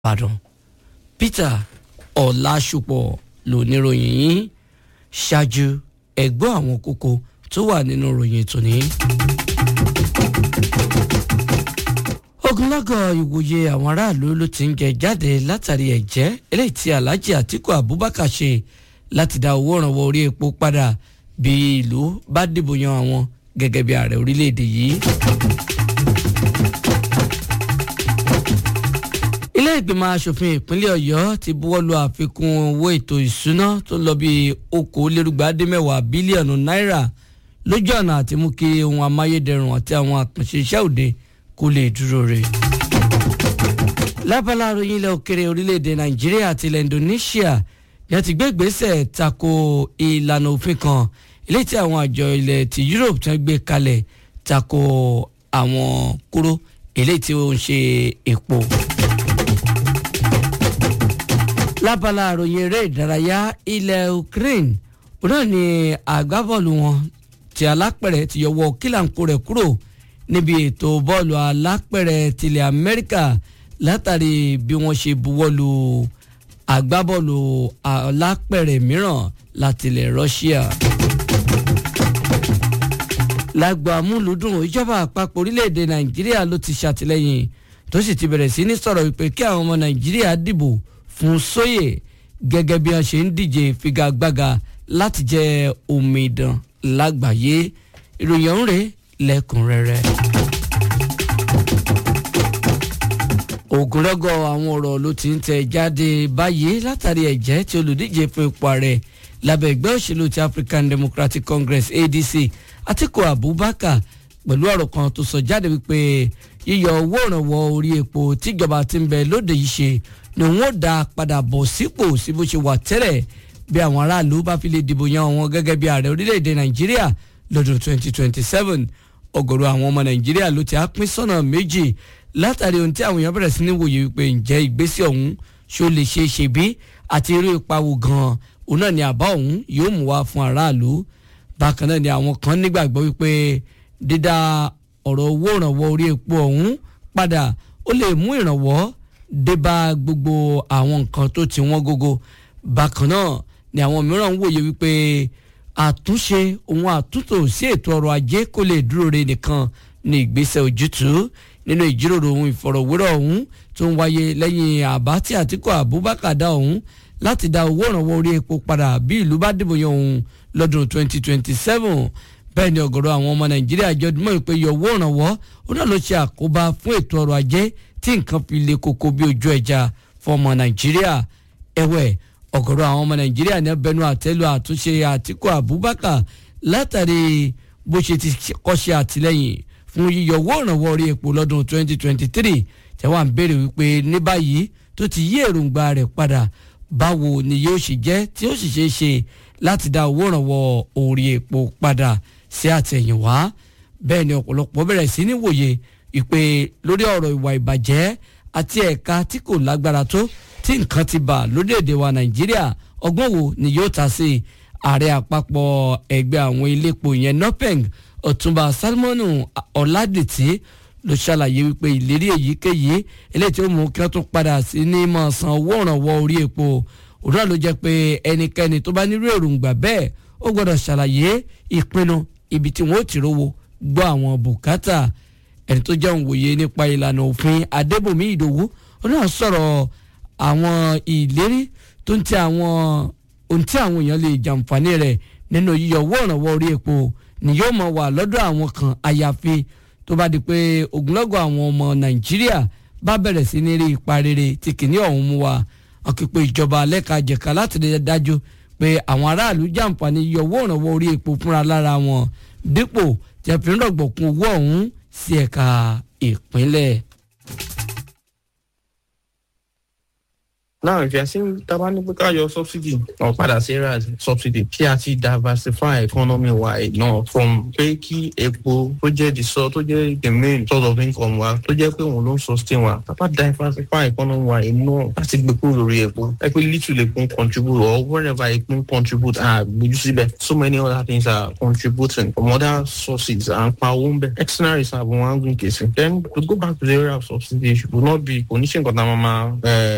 Ìbàdàn. Peter Ọlásùpọ̀ lóníròyìn yìí ṣáájú ẹgbọ́n àwọn kókó tó wà nínú ìròyìn tòní. Ogunlọ́gọ̀ ìwòye àwọn aráàlú ló ti ń jẹ jáde látàrí ẹ̀jẹ́ eléyìí tí Alhaji Atiku Abubakar ṣe láti dá owó ìrànwọ́ orí epo padà bí ìlú bá dìbò yan àwọn gẹ́gẹ́ bí ààrẹ orílẹ̀-èdè yìí. Ilé ìgbìmọ̀ asòfin ìpínlẹ̀ Ọ̀yọ́ ti buwọ́lu àfikún owó ètò ìṣúná tó lọ bí okòólérúgba-dín-mẹ́wàá bílíọ̀nù náírà lójú ọ̀nà àti mú kí ohun amáyédẹrùn àti àwọn àkànṣe iṣẹ́ òde kó lè dúró re. Lábala àròyìn ilẹ̀ òkèrè orílẹ̀-èdè Nàìjíríà àti ilẹ̀ Indonesia ni a ti gbé ìgbésẹ̀ tako ìlànà òfin kan eléyìí tí àwọn àjọ ilẹ̀ ti Europe ti gbé kalẹ̀ tako àwọn kóró eléyìí tí ó ń ṣe epo. Lábala àròyìn eré ìdárayá ilẹ̀ Ukraine náà ni àgbábọ́ọ̀lù wọn ti alápẹ̀rẹ̀ ti yọwọ́ kílàǹkó rẹ̀ kúrò níbi ètò bọ́ọ̀lù alápẹ̀rẹ̀ tilẹ̀ Amẹ́ríkà látàrí bí wọ́n ṣe buwọ́lu àgbábọ́ọ̀lù alápẹ̀rẹ̀ mìíràn látilẹ̀ Russia. Lágbo amúlùdùn ìjọba àpapọ̀ orílẹ̀-èdè Nàìjíríà ló ti ṣàtìlẹ́yìn tó sì ti bẹ̀rẹ̀ sí ní sọ̀rọ̀ wípé kí àwọn ọmọ Nàìjíríà dìbò fún Sóyè gẹ́gẹ́ bí wọ́n ṣe ń díje figagbága láti jẹ́ omidan lágbàáyé. Ìròyìn ọ̀hún rèé lẹ́kùnrẹ́rẹ́. Ògúnrọ́gọ̀ àwọn ọ̀rọ̀ ló ti ń tẹ̀ jáde báyìí látàrí ẹ̀jẹ́ tí olùdíje fún ipò ààrẹ lábẹ́ ẹgbẹ́ òṣèlú ti African Democratic Congress ADC Atiku Abubakar pẹ̀lú ọ̀rọ̀ kan tó sọ jáde wípé yíyọ owó ìrànwọ́ orí epo tíjọba ti ń bẹ lóde yìí ṣe ni wọ́n dá padà bọ̀ sípò sí bó ṣe wà tẹ́lẹ̀ bí àwọn aráàlú bá fi lè dìbò yan wọn gẹ́gẹ́ bí ààrẹ orílẹ̀-èdè Nàìjíríà lọ́dún 2027. Ọ̀gọ̀rọ̀ àwọn ọmọ Nàìjíríà ló ti á pín sọ́nà méjì látàrí ohun tí àwọn èèyàn bẹ̀rẹ̀ sí ní wòye wípé ǹjẹ́ ìgbésẹ̀ ọ̀hún ṣó lè ṣe é ṣe bí àti irú ipa wo gan-an òun náà ni àbá ọ̀hún yóò mú wá fún aráàlú. Bákan náà ni àwọn kan nígbàgbọ́ wípé dídá ọ̀rọ̀ owó ìrànwọ́ orí epo ọ̀hún padà ó lè mú ìrànwọ́ dé bá gbogbo àwọn nǹkan tó ti wọ́n gógó. Bákan náà ni àwọn mìíràn ń wòye wípé àtúnṣe ohun àtúntò sí ètò ọrọ̀ ajé kó lè dúró re nìkan ní ìgbésẹ̀ ojútùú nínú ìjíròrò ohun ìfọ̀rọ̀wérọ̀ ọ̀hún tó ń wáyé lẹ́yìn àbá tí Atiku Abubakar dá ọ̀hún láti dá owó ìrànwọ́ orí epo padà bí ìlú bá dìbò yan òun lọ́dún 2027. Bẹ́ẹ̀ ni ọ̀gọ̀rọ̀ àwọn ọmọ Nàìjíríà jọdúnmọ́ ìpè yọ owó ìrànwọ́ ó náà ló ṣe àkóbá fún ètò ọrọ̀ ajé tí nǹkan fi le koko bí ojú ẹja fọmọ Nàìjíríà. Ẹ̀wẹ̀ ọ̀gọ̀rọ̀ àwọn ọmọ Nàìjíríà ní ẹbẹnu àtẹ́lu àtúnṣe Atiku Abubakar látàrí bó ṣe ti kọ́ṣe àtìlẹ́yìn fún yíyọ owó ìrànwọ́ orí epo lọ́dún 2023 tẹ́wà ń béèrè wípé ní báyìí tó ti yí èròǹgbà rẹ̀ padà báwo ni yóò ṣe jẹ́ tí ó sì ṣe é ṣe láti dá owó ìrànwọ́ orí epo padà sí àtẹ̀yìnwá. Bẹ́ẹ̀ ni ọ̀pọ̀lọpọ̀ bẹ̀rẹ̀ sí ní wòye ìpè lórí ọ̀rọ̀ ìwà ìbàjẹ́ àti ẹ̀ka tí kò lágbára tó tí nǹkan ti bà lórílẹ̀‐èdè wa Nàìjíríà ọgbọ́n wo ni yóò ta sí. Ààrẹ àpapọ̀ ẹgbẹ́ àwọn iléepo ìyẹn NOPENG Ọ̀túnba Salmonu Ọládìtì ló ṣàlàyé wípé ìlérí èyíkéyìí eléyìí tí ó mú kí wọ́n tún padà sí ní máa san owó ìrànwọ́ orí epo òun náà ló jẹ́ pé ẹnikẹ́ni tó bá nírú èròǹgbà bẹ́ẹ̀ ó gbọ́dọ̀ ṣàlàyé ìpinnu ibi tí wọ́n ó ti rówó gbọ́ àwọn bùkátà. Ẹni tó jẹ́ òǹwòye nípa ìlànà òfin Adébòmí Ìdòwú ó náà sọ̀rọ̀ àwọn ìlérí tó ń tẹ àwọn ohun tí àwọn èèyàn lè jàǹfààní rẹ̀ nínú yíyọ owó ìrànwọ́ orí epo ni yóò máa wà lọ́dọ̀ àwọn kan àyàfi tó bá di pé ogunlọ́gọ̀ àwọn ọmọ Nàìjíríà bá bẹ̀rẹ̀ sí ní rí ipa rere tí kìíní ọ̀hún mú wa. Wọ́n kí pé ìjọba lẹ́ka-jẹ̀ka láti rí dájú pé àwọn aráàlú jàǹfààní yíyọ owó ìrànwọ́ orí epo fúnra lára wọn dípò tí a fi ń rọ̀gbọ̀kún owó ọ̀hún sí ẹ̀ka ìpínlẹ̀. Now, if you are saying Tabanipika your subsidy or Padasera's subsidy, kí diversify economy-wide now from Peki, Epo, tó jẹ́ the main source of income wa, tó jẹ́ pé òun ló ń sustain wa. Tapa diversify economy-wide náà láti gbé kúrò lórí epo. Ẹ pé little epo contribute or wherever epo contribute, gbójú síbẹ̀. So many other things are contributing from other sources and pa owó ń bẹ̀. External reserve wọn á gún kèsì. Then to go back to the area of subsidy, it should not be condition kọ̀tà mama